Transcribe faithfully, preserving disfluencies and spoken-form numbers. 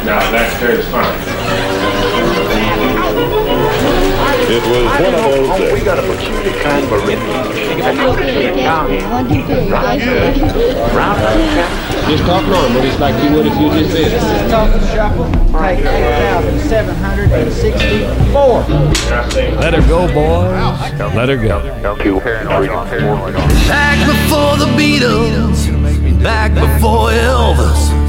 that's very fine. It was one of those days. We got a peculiar kind of a rhythm. Just talk normal, just like you would if you just did. This is Talking Shuffle. Take eight thousand seven hundred sixty-four. Let her go, boys. Let her go. Back before the Beatles, back before Elvis.